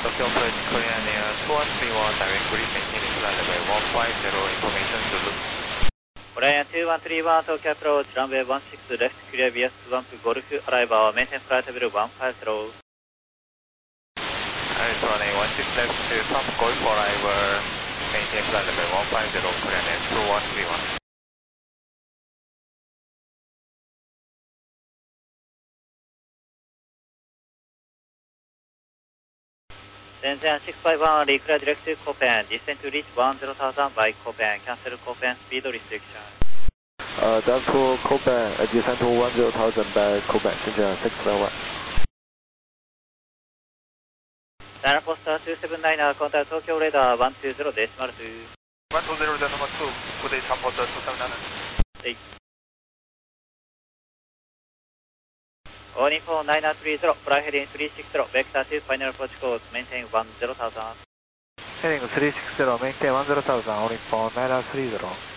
Tokyo Approach Korean Air 2131 direct briefing in flight level 150 information Zulu. Korean 2131 Tokyo Approach runway 16 left clear via Swamp Golf arrival maintain flight level 150. Iris runway 16 left to Swamp Golf arrival maintain flight level 150 Korean Air 2131. Shenzhen 651 reclear direct to Copen, descent to reach 10,000 by Copen, cancel Copen speed restriction. Down to Copen, descent to 10,000 by Copen, Shenzhen 651. China Poster 279, contact Tokyo radar 120 decimal 2. 120 decimal 2, good day, China Poster 279. Hey. All info 9030, fly heading 360, vector 2, final approach course, maintain 10,000. Heading 360, maintain 10,000, all info 9030.